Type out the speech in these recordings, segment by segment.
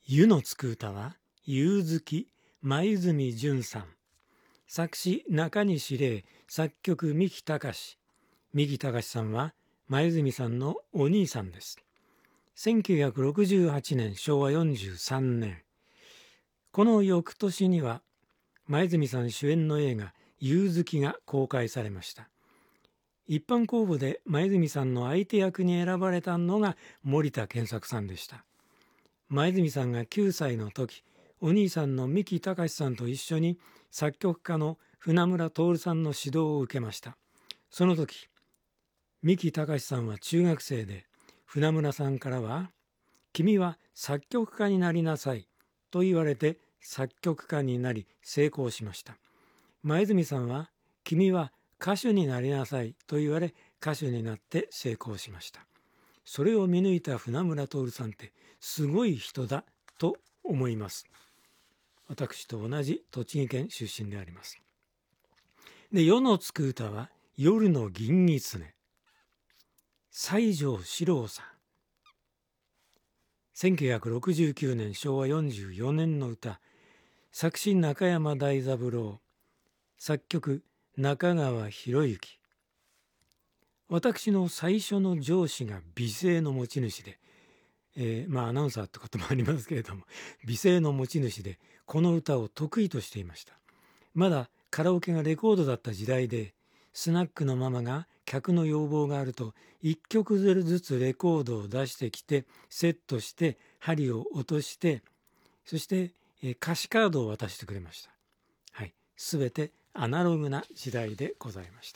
湯のつく歌は、夕月、黛純さん。作詞、中西礼、作曲、三木隆。三木隆さんは、黛さんのお兄さんです。1968年、昭和43年。この翌年には、黛さん主演の映画、夕月が公開されました。一般公募で黛さんの相手役に選ばれたのが森田健作さんでした。黛さんが9歳の時、お兄さんの三木隆さんと一緒に作曲家の船村徹さんの指導を受けました。その時、三木隆さんは中学生で、船村さんからは、君は作曲家になりなさいと言われて作曲家になり成功しました。黛さんは、君は歌手になりなさいと言われ歌手になって成功しました。それを見抜いた船村徹さんってすごい人だと思います。私と同じ栃木県出身であります。で、夜のつく歌は夜の銀狐、西条史郎さん。1969年昭和44年の歌、作詞中山大三郎、作曲中川博之。私の最初の上司が美声の持ち主で、アナウンサーってこともありますけれども、美声の持ち主でこの歌を得意としていました。まだカラオケがレコードだった時代で、スナックのママが客の要望があると1曲ずつレコードを出してきてセットして針を落として、そして歌詞カードを渡してくれました。はい、すべてアナログな時代でございました。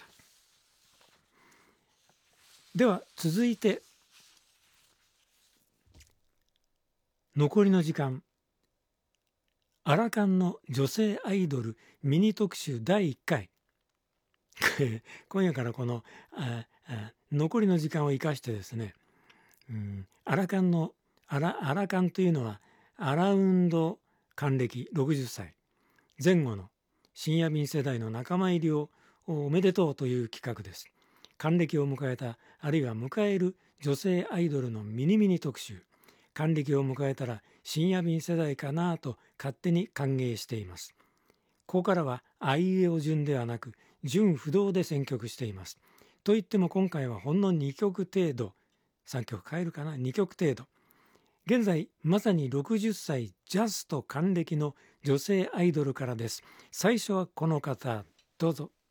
では続いて、残りの時間、アラカンの女性アイドルミニ特集第1回今夜からこの残りの時間を生かしてですね、アラカンというのはアラウンド還暦60歳前後の深夜便世代の仲間入りをおめでとうという企画です。還暦を迎えた、あるいは迎える女性アイドルのミニ特集。還暦を迎えたら深夜便世代かなと勝手に歓迎しています。ここからはあいうえお順ではなく順不動で選曲しています。といっても今回はほんの2曲程度、3曲変えるかな、2曲程度。現在まさに60歳ジャスト還暦の女性アイドルからです。最初はこの方、どうぞ。